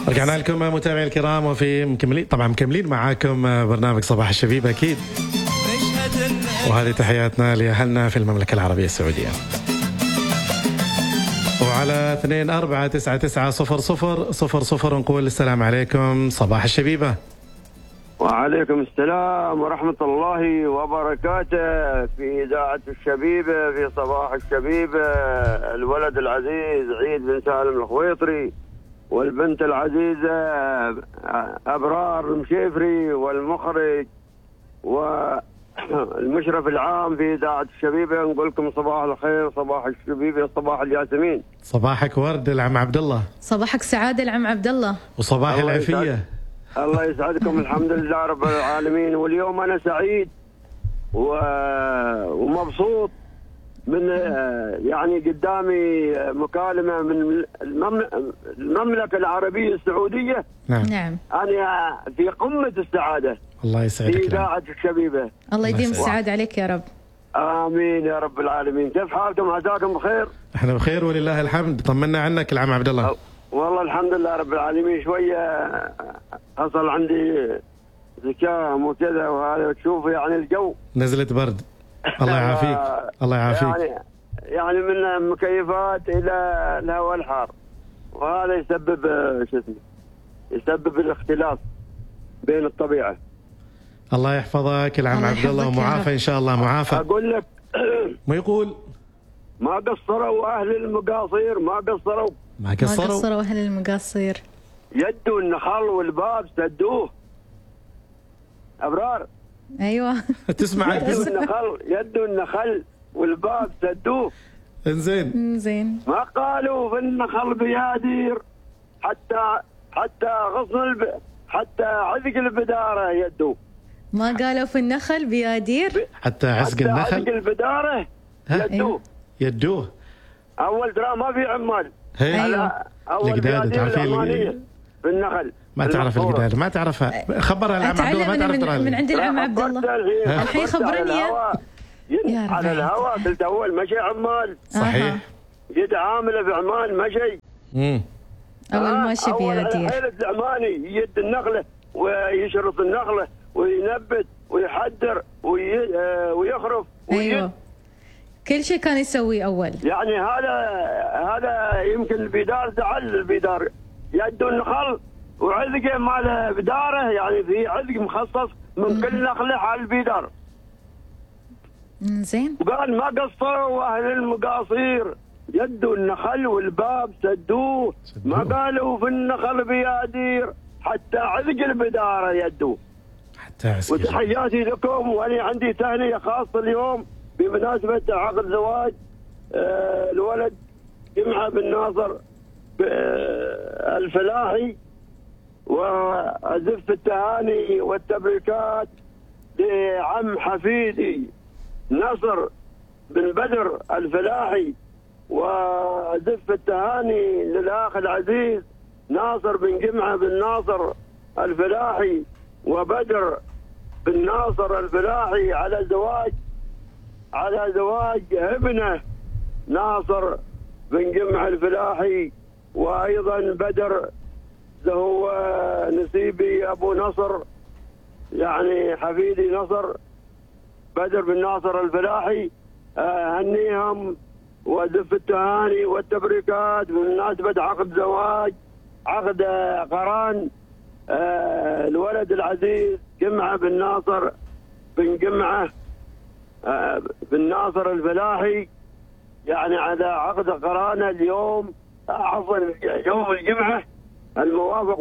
رجعنا لكم متابعي الكرام وفي مكملين معاكم برنامج صباح الشبيب أكيد، وهذه تحياتنا لأهلنا في المملكة العربية السعودية. وعلى 24990000 نقول السلام عليكم صباح الشبيبة. وعليكم السلام ورحمة الله وبركاته في إذاعة الشبيبة في صباح الشبيبة. الولد العزيز عيد بن سالم الخويطري، والبنت العزيزة أبرار المشيفري، والمخرج والمشرف العام في إذاعة الشبيبة. نقول لكم صباح الخير، صباح الشبيبة، صباح الياسمين. صباحك ورد العم عبد الله. صباحك سعادة العم عبد الله. وصباح العافية. الله يسعدكم. الحمد لله رب العالمين. واليوم أنا سعيد ومبسوط من يعني قدامي مكالمة من المملكة العربية السعودية. نعم. أنا في قمة السعادة. الله يسعدك. في إذاعة الشبيبة. الله يديم السعادة عليك يا رب. آمين يا رب العالمين. كيف حالكم؟ عساكم بخير؟ احنا بخير ولله الحمد. طمنا عنك العم عبد الله. والله الحمد لله رب العالمين. شوية حصل عندي زكام وكذا، وهذا تشوف يعني الجو نزلت برد. الله يعافيك. الله يعافيك. يعني من مكيفات إلى الهواء الحار، وهذا يسبب يسبب الاختلاف بين الطبيعة. الله يحفظك العم عبد الله، ومعافى إن شاء الله. معافى. أقول لك ما يقول ما قصروا أهل المقاصير، ما قصروا أهل المقاصير. يدوا النخل والباب سدوه. أبرار. أيوة. تسمع يدوا النخل والباب سدوه. انزين. ما قالوا في النخل بيادير حتى غصن حتى عزق البدارة يدوا. ما قالوا في النخل بيادير حتى عزق النخل، عزق البدارة يدوه. أول ترى ما في عمال. أيوة. أول بيادير في النخل. ما تعرف القداد، ما تعرفها. خبرها العم عبد الله. ما تعرف من عند العم عبد الله. الحين خبرني على الهواء. قلت أول مشي عمال. صحيح. يد عاملة في عمان مشي. أول ماشي بيادير. حيلة العماني يد النخلة ويشرط النخلة وينبت ويحدر ويخرف أيوة. كل شيء كان يسويه أول. يعني هذا يمكن البدار زعل البدار. يدوا النخل وعزقه مال بداره، يعني في عزق مخصص من كل نخلة على البدار. زين. وقال ما قصروا أهل المقاصير، يدوا النخل والباب سدوه. ما قالوا في النخل بيادير حتى عزق البدارة يدوا. وتحياتي لكم. وأنا عندي تهنئة خاصة اليوم بمناسبة عقد زواج الولد جمعة بن ناصر الفلاحي، وأزف التهاني والتبريكات لعم حفيدي نصر بن بدر الفلاحي، وأزف التهاني للأخ العزيز ناصر بن جمعة بن ناصر الفلاحي وبدر بن ناصر الفلاحي على زواج ابنه ناصر بن جمعة الفلاحي. وأيضا بدر هو نسيبي أبو نصر، يعني حفيدي نصر بدر بن ناصر الفلاحي. هنيهم وزف التهاني والتبريكات بمناسبة عقد قران الولد العزيز جمعة بن ناصر بن جمعة بن ناصر الفلاحي، يعني على عقد قرانه اليوم عفوا يوم الجمعة الموافق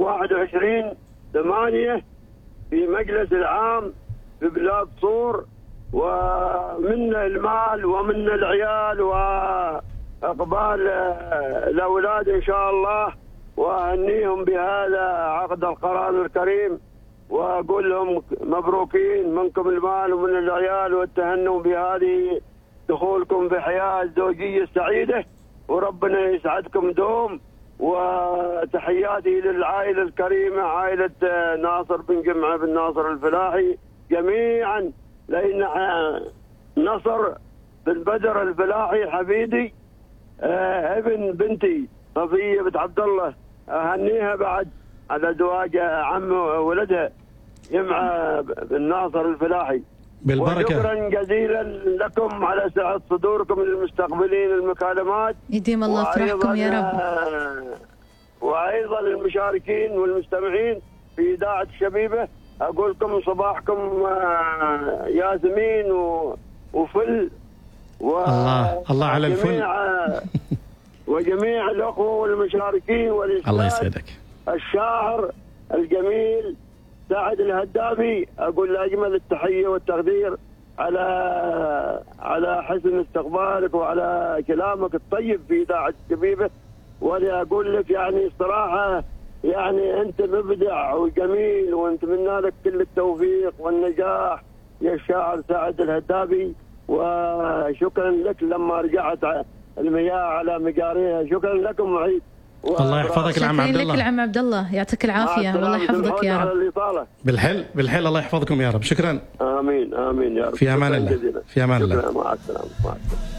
21/8 في مجلس العام في بلاد صور. ومنا المال ومنا العيال وإقبال الأولاد إن شاء الله، وأهنيهم بهذا عقد القران الكريم، وأقول لهم مبروكين، منكم المال ومن العيال، والتهنوا بهذه دخولكم في حياة زوجية سعيدة، وربنا يسعدكم دوم. وتحياتي للعائلة الكريمة، عائلة ناصر بن جمعة بن ناصر الفلاحي جميعا، لأن نصر بن بدر الفلاحي حفيدي ابن بنتي صفية بنت عبد الله، أهنيها بعد على زواج عم ولدها يمعى بن ناصر الفلاحي. بالبركة. وشكرا جزيلا لكم على سعة صدوركم للمستقبلين المكالمات. يديم الله فرحكم يا رب. وأيضا للمشاركين والمستمعين في إذاعة الشبيبة، أقول لكم صباحكم ياسمين وفل الله على الفل. وجميع الأخوة والمشاركين الله يسعدك. الشاعر الجميل سعد الهدافي، أقول له أجمل التحية والتقدير على حسن استقبالك وعلى كلامك الطيب في إذاعة الشبيبة. وأنا أقول لك يعني الصراحة يعني أنت مبدع وجميل، ونتمنى لك كل التوفيق والنجاح يا الشاعر سعد الهدافي. وشكرا لك لما رجعت المياه على مجاريها. شكرا لكم معيد. الله يحفظك العم عبد الله. شكرا لك العم عبد الله، يعطيك العافية والله يحفظك يا رب. بالحل الله يحفظكم يا رب. شكرا. آمين يا رب. في أمان الله. في أمان الله. مع السلامة.